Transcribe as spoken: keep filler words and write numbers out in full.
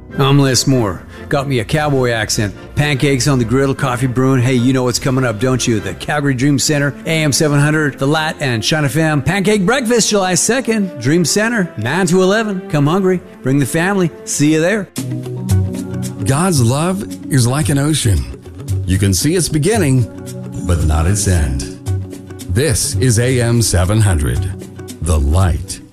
I'm Les Moore. Got me a cowboy accent. Pancakes on the griddle, coffee brewing. Hey, you know what's coming up, don't you? The Calgary Dream Center, A M seven hundred, The Lat, and Shine F M. Pancake Breakfast, July second. Dream Center, nine to eleven. Come hungry. Bring the family. See you there. God's love is like an ocean. You can see its beginning, but not its end. This is A M seven hundred, The Light.